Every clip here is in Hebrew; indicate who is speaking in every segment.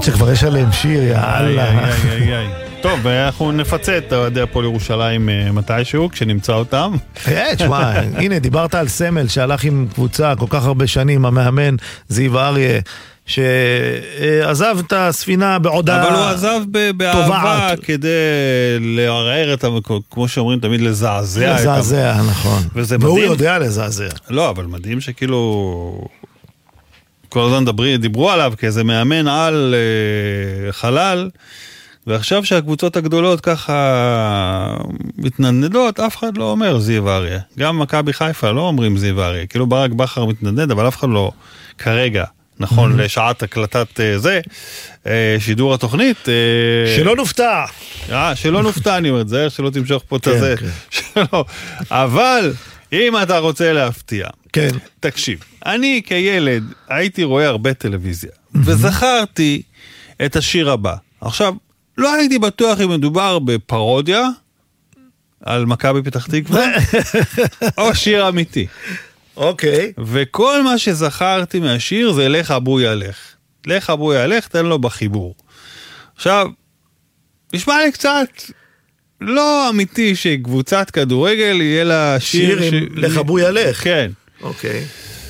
Speaker 1: קבוצות שכבר יש עליהם שיר, יאללה.
Speaker 2: טוב, אנחנו נפצה את אוהדי הפועל ירושלים מתישהו, כשנמצא אותם.
Speaker 1: תשמע, הנה, דיברת על סמל שהלך עם קבוצה כל כך הרבה שנים, המאמן זיו אריה, שעזב את הספינה בעודה
Speaker 2: אבל הוא עזב באהבה כדי לערער את המקום, כמו שאומרים תמיד לזעזע.
Speaker 1: לזעזע, נכון. והוא יודע לזעזע.
Speaker 2: לא, אבל מדהים שכאילו כל הזמן דיברו עליו כאיזה מאמן על חלל, ועכשיו שהקבוצות הגדולות ככה מתנדנדות, אף אחד לא אומר זיו אריה. גם מכבי חיפה לא אומרים זיו אריה. כאילו ברק בכר מתנדנד, אבל אף אחד לא כרגע, נכון, לשעת הקלטת זה, שידור התוכנית.
Speaker 1: שלא נופתע.
Speaker 2: שלא נופתע, אני אומרת, זה שלא תמשוך פה את זה. שלא. אבל אם אתה רוצה להפתיע, תקשיב, אני כילד הייתי רואה הרבה טלוויזיה, וזכרתי את השיר הבא. עכשיו, לא הייתי בטוח אם מדובר בפרודיה על מכבי פתח תקווה, או שיר אמיתי.
Speaker 1: אוקיי.
Speaker 2: וכל מה שזכרתי מהשיר זה לך אבו ילך. לך אבו ילך, תן לו בחיבור. עכשיו, נשמע לי קצת לא אמיתי שקבוצת כדורגל יהיה לה שיר
Speaker 1: עם לך אבו ילך.
Speaker 2: כן.
Speaker 1: אוקיי.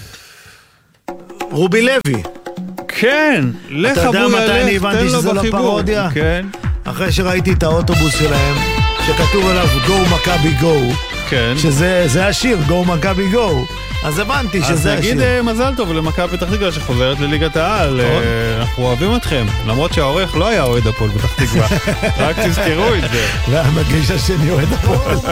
Speaker 1: רובי לוי.
Speaker 2: כן, לך אבו ילך, תן לו בחיבור. כן.
Speaker 1: אחרי שראיתי את האוטובוס שלהם, שכתוב עליו Go מכבי Go,
Speaker 2: כן.
Speaker 1: שזה השיר, Go מכבי Go, אז הבנתי שזה השיר.
Speaker 2: אז נגיד מזל טוב למכבי פתח תקווה שחוזרת לליגת העל, אנחנו אוהבים אתכם, למרות שהעורך לא היה אוהד הפועל פתח תקווה, רק תזכרו את זה.
Speaker 1: והמגיש השני אוהד הפועל.